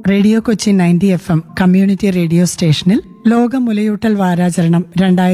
Radio Kochi 90 FM community radio സ്റ്റേഷനിൽ ലോക മുലയൂട്ടൽ വാരാചരണം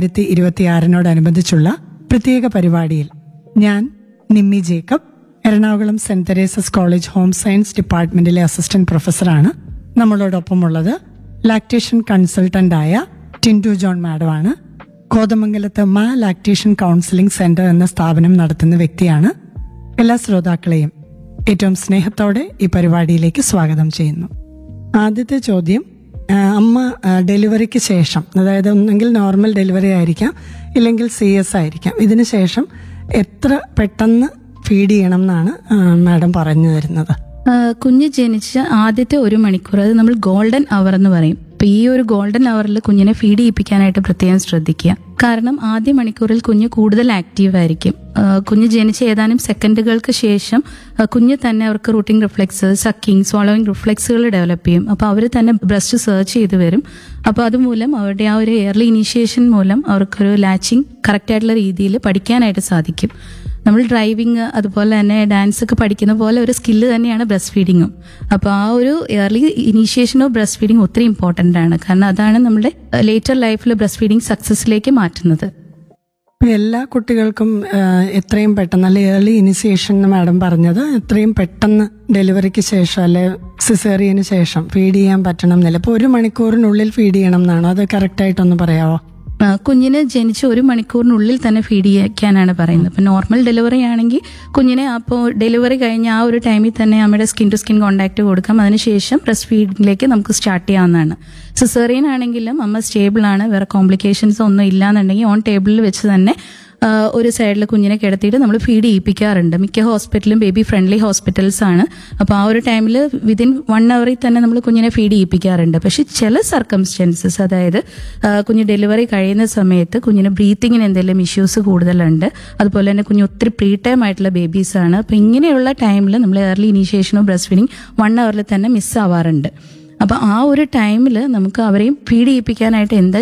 2026 പ്രത്യേക പരിപാടിയിൽ ഞാൻ Nimmi Jacob Ernakulam saint Teresa's college home science ഡിപ്പാർട്ട്മെന്റിലെ assistant പ്രൊഫസറാണ്. നമ്മളോടൊപ്പമുള്ളത് ലാക്ടേഷൻ കൺസൾട്ടന്റായ ടിൻഡു ജോൺ മാഡമാണ്. കോതമംഗലത്ത് ലാക്ടേഷൻ കൗൺസിലിംഗ് സെന്റർ എന്ന സ്ഥാപനം നടത്തുന്ന വ്യക്തിയാണ്. എല്ലാ ശ്രോതാക്കളെയും ഏറ്റവും സ്നേഹത്തോടെ ഈ പരിപാടിയിലേക്ക് സ്വാഗതം ചെയ്യുന്നു. ആദ്യത്തെ ചോദ്യം, അമ്മ ഡെലിവറിക്ക് ശേഷം, അതായത് ഒന്നെങ്കിൽ നോർമൽ ഡെലിവറി ആയിരിക്കാം, ഇല്ലെങ്കിൽ CS ആയിരിക്കാം, ഇതിന് ശേഷം എത്ര പെട്ടെന്ന് ഫീഡ് ചെയ്യണം എന്നാണ് മാഡം പറഞ്ഞു തരുന്നത്? കുഞ്ഞ് ജനിച്ച ആദ്യത്തെ 1 മണിക്കൂർ, അത് നമ്മൾ ഗോൾഡൻ അവർ എന്ന് പറയും. അപ്പൊ ഈ ഒരു ഗോൾഡൻ അവറിൽ കുഞ്ഞിനെ ഫീഡ് ചെയ്യിപ്പിക്കാനായിട്ട് പ്രത്യേകം ശ്രദ്ധിക്കുക. കാരണം ആദ്യ മണിക്കൂറിൽ കുഞ്ഞ് കൂടുതൽ ആക്റ്റീവ് ആയിരിക്കും. കുഞ്ഞ് ജനിച്ച ഏതാനും സെക്കൻഡുകൾക്ക് ശേഷം കുഞ്ഞ് തന്നെ അവർക്ക് റൂട്ടിംഗ് റിഫ്ലെക്സ്, സക്കിങ്, സ്വോളോയിങ് റിഫ്ലെക്സുകൾ ഡെവലപ്പ് ചെയ്യും. അപ്പോൾ അവർ തന്നെ ബ്രസ്റ്റ് സെർച്ച് ചെയ്ത് വരും. അപ്പോൾ അതുമൂലം അവരുടെ ആ ഒരു എയർലി ഇനീഷ്യേഷൻ മൂലം അവർക്കൊരു ലാച്ചിങ് കറക്റ്റായിട്ടുള്ള രീതിയിൽ പഠിക്കാനായിട്ട് സാധിക്കും. നമ്മൾ ഡ്രൈവിങ് അതുപോലെ തന്നെ ഡാൻസ് ഒക്കെ പഠിക്കുന്ന പോലെ ഒരു സ്കില്ല് തന്നെയാണ് ബ്രസ്റ്റ് ഫീഡിങ്ങും. അപ്പോൾ ആ ഒരു early initiation of breast feeding ഒത്തിരി ഇമ്പോർട്ടൻ്റ് ആണ്. കാരണം അതാണ് നമ്മുടെ ലേറ്റർ ലൈഫിൽ ബ്രസ്റ്റ് ഫീഡിങ് സക്സസിലേക്ക് മാറ്റുന്നത്. എല്ലാ കുട്ടികൾക്കും എത്രയും പെട്ടെന്ന്, അല്ലെ ഏർലി ഇനിഷ്യേഷൻ എന്ന് മാഡം പറഞ്ഞത്, എത്രയും പെട്ടെന്ന് ഡെലിവറിക്ക് ശേഷം അല്ലെ സിസേറിയന് ശേഷം ഫീഡ് ചെയ്യാൻ പറ്റണം എന്നില്ല. ഇപ്പോൾ 1 മണിക്കൂറിനുള്ളിൽ ഫീഡ് ചെയ്യണം എന്നാണോ? അത് കറക്റ്റായിട്ടൊന്ന് പറയാവോ? കുഞ്ഞിന് ജനിച്ച് 1 മണിക്കൂറിനുള്ളിൽ തന്നെ ഫീഡ് ചെയ്യാനാണ് പറയുന്നത്. ഇപ്പം നോർമൽ ഡെലിവറി ആണെങ്കിൽ കുഞ്ഞിനെ അപ്പോൾ ഡെലിവറി കഴിഞ്ഞ ആ ഒരു ടൈമിൽ തന്നെ അമ്മയുടെ സ്കിൻ ടു സ്കിൻ കോൺടാക്ട് കൊടുക്കാം. അതിനുശേഷം ബ്രസ്റ്റ് ഫീഡിങ്ങിലേക്ക് നമുക്ക് സ്റ്റാർട്ട് ചെയ്യാവുന്നതാണ്. സിസേറിയൻ ആണെങ്കിലും അമ്മ സ്റ്റേബിൾ ആണ്, വേറെ കോംപ്ലിക്കേഷൻസ് ഒന്നും ഇല്ലാന്നുണ്ടെങ്കിൽ ഓൺ ടേബിളിൽ വെച്ച് തന്നെ ഒരു സൈഡിൽ കുഞ്ഞിനെ കിടത്തിയിട്ട് നമ്മൾ ഫീഡ് ചെയ്യിപ്പിക്കാറുണ്ട്. മിക്ക ഹോസ്പിറ്റലും ബേബി ഫ്രണ്ട്ലി ഹോസ്പിറ്റൽസ് ആണ്. അപ്പോൾ ആ ഒരു ടൈമിൽ വിതിൻ 1 അവറിൽ തന്നെ നമ്മൾ കുഞ്ഞിനെ ഫീഡ് ചെയ്യിപ്പിക്കാറുണ്ട്. പക്ഷെ ചില സർക്കംസ്റ്റൻസസ്, അതായത് കുഞ്ഞ് ഡെലിവറി കഴിയുന്ന സമയത്ത് കുഞ്ഞിന് ബ്രീത്തിങ്ങിന് എന്തെങ്കിലും ഇഷ്യൂസ് കൂടുതലുണ്ട്, അതുപോലെ തന്നെ കുഞ്ഞ് ഒത്തിരി പ്രീ ടൈം ആയിട്ടുള്ള ബേബീസ് ആണ്. അപ്പോൾ ഇങ്ങനെയുള്ള ടൈമിൽ നമ്മൾ ഏർലി ഇനീഷ്യേഷനോ ബ്രസ്റ്റ് ഫീഡിങ് 1 അവറിൽ തന്നെ മിസ്സാവാറുണ്ട്. അപ്പോൾ ആ ഒരു ടൈമിൽ നമുക്ക് അവരെയും ഫീഡ് ചെയ്യിപ്പിക്കാനായിട്ട് എന്താ